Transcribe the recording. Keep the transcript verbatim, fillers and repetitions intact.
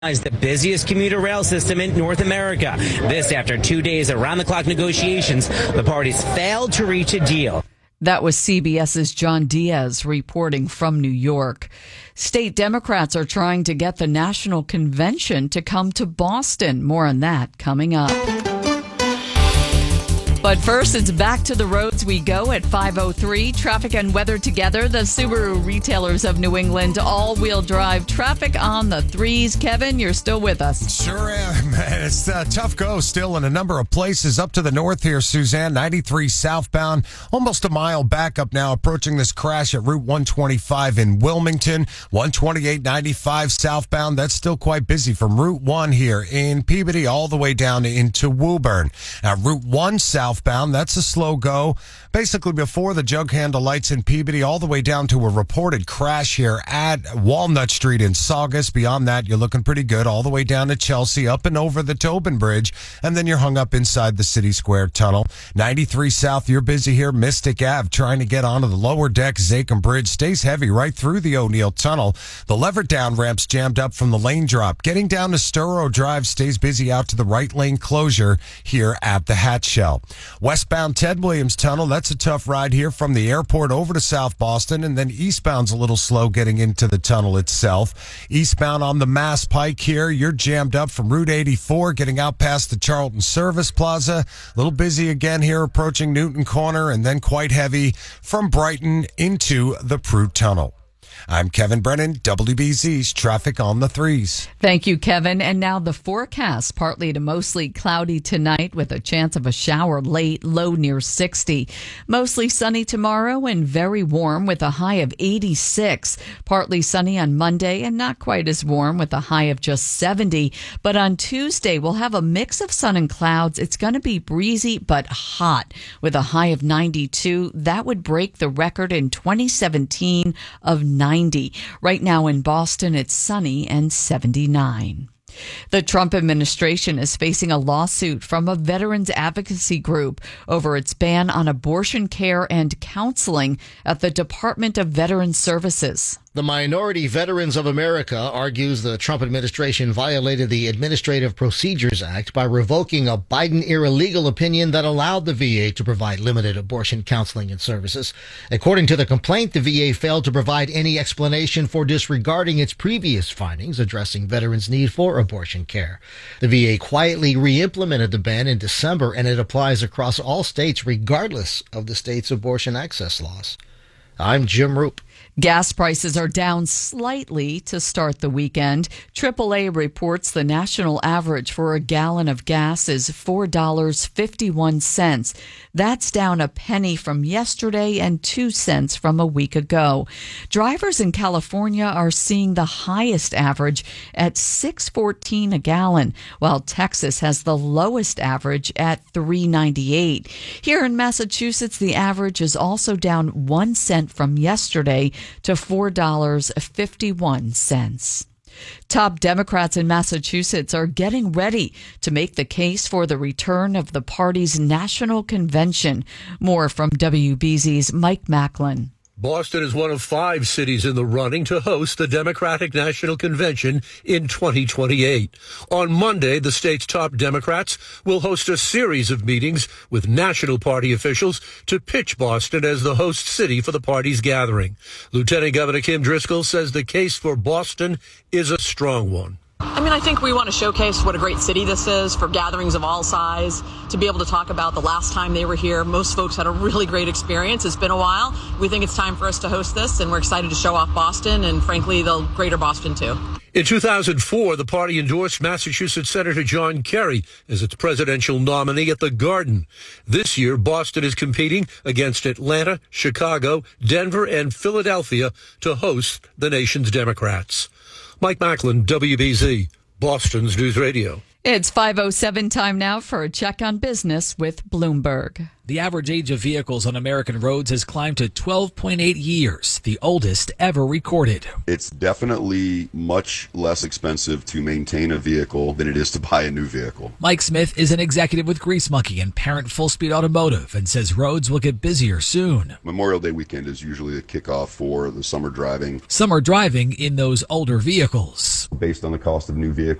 is the busiest commuter rail system in North America. This after two days around-the-clock negotiations, the parties failed to reach a deal. That was CBS's John Diaz reporting from New York. State Democrats are trying to get the National Convention to come to Boston. More on that coming up. But first, it's back to the roads we go at five oh three. Traffic and weather together. The Subaru retailers of New England all-wheel drive traffic on the threes. Kevin, you're still with us. Sure am, man. It's a tough go still in a number of places. Up to the north here, Suzanne, ninety-three southbound. Almost a mile back up now, approaching this crash at Route one twenty-five in Wilmington. one twenty-eight ninety-five southbound. That's still quite busy from Route one here in Peabody all the way down into Woburn. Now, Route one south. Southbound, that's a slow go. Basically before the jug handle lights in Peabody, all the way down to a reported crash here at Walnut Street in Saugus. Beyond that, you're looking pretty good all the way down to Chelsea, up and over the Tobin Bridge, and then you're hung up inside the City Square Tunnel. ninety-three South, you're busy here. Mystic Ave, trying to get onto the lower deck. Zachem Bridge stays heavy right through the O'Neill Tunnel. The lever down ramp's jammed up from the lane drop. Getting down to Sturrow Drive stays busy out to the right lane closure here at the Hatch Shell. Westbound Ted Williams Tunnel, that's a tough ride here from the airport over to South Boston, and then eastbound's a little slow getting into the tunnel itself. Eastbound on the Mass Pike here, you're jammed up from Route eighty-four, getting out past the Charlton Service Plaza. A little busy again here approaching Newton Corner, and then quite heavy from Brighton into the Prout Tunnel. I'm Kevin Brennan, W B Z's Traffic on the Threes. Thank you, Kevin. And now the forecast, partly to mostly cloudy tonight with a chance of a shower late, low near sixty. Mostly sunny tomorrow and very warm with a high of eighty-six. Partly sunny on Monday and not quite as warm with a high of just seventy. But on Tuesday, we'll have a mix of sun and clouds. It's going to be breezy but hot with a high of ninety-two. That would break the record in twenty seventeen of ninety. Right now in Boston, it's sunny and seventy-nine. The Trump administration is facing a lawsuit from a veterans advocacy group over its ban on abortion care and counseling at the Department of Veterans Services. The Minority Veterans of America argues the Trump administration violated the Administrative Procedures Act by revoking a Biden-era legal opinion that allowed the V A to provide limited abortion counseling and services. According to the complaint, the V A failed to provide any explanation for disregarding its previous findings addressing veterans' need for abortion care. The V A quietly re-implemented the ban in December, and it applies across all states regardless of the state's abortion access laws. I'm Jim Roop. Gas prices are down slightly to start the weekend. triple A reports the national average for a gallon of gas is four dollars and fifty-one cents. That's down a penny from yesterday and two cents from a week ago. Drivers in California are seeing the highest average at six dollars and fourteen cents a gallon, while Texas has the lowest average at three dollars and ninety-eight cents. Here in Massachusetts, the average is also down one cent from yesterday to four dollars and fifty-one cents. Top Democrats in Massachusetts are getting ready to make the case for the return of the party's national convention. More from W B Z's Mike Macklin. Boston is one of five cities in the running to host the Democratic National Convention in twenty twenty-eight. On Monday, the state's top Democrats will host a series of meetings with National Party officials to pitch Boston as the host city for the party's gathering. Lieutenant Governor Kim Driscoll says the case for Boston is a strong one. I mean, I think we want to showcase what a great city this is for gatherings of all size, to be able to talk about the last time they were here. Most folks had a really great experience. It's been a while. We think it's time for us to host this, and we're excited to show off Boston and, frankly, the greater Boston, too. In two thousand four, the party endorsed Massachusetts Senator John Kerry as its presidential nominee at the Garden. This year, Boston is competing against Atlanta, Chicago, Denver, and Philadelphia to host the nation's Democrats. Mike Macklin, W B Z, Boston's News Radio. It's five oh seven time now for a check on business with Bloomberg. The average age of vehicles on American roads has climbed to twelve point eight years, the oldest ever recorded. It's definitely much less expensive to maintain a vehicle than it is to buy a new vehicle. Mike Smith is an executive with Grease Monkey and parent Full Speed Automotive and says roads will get busier soon. Memorial Day weekend is usually the kickoff for the summer driving. Summer driving in those older vehicles. Based on the cost of new vehicles,